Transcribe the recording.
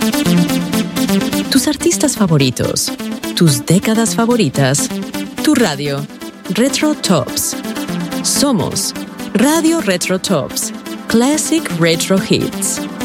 Tus artistas favoritos, tus décadas favoritas, tu radio, Retro Tops. Somos Radio Retro Tops, Classic Retro Hits.